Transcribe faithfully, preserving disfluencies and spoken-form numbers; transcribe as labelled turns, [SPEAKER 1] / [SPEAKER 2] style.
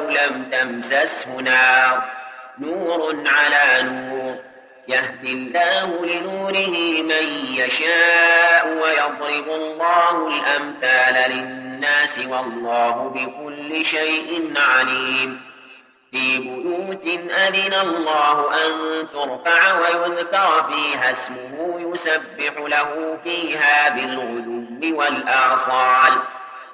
[SPEAKER 1] لم تمسسه نار نور على نور يهدي الله لنوره من يشاء ويضرب الله الأمثال للناس والله بكل شيء عليم في بيوت أذن الله أن ترفع ويذكر فيها اسمه يسبح له فيها بالغدو والآصال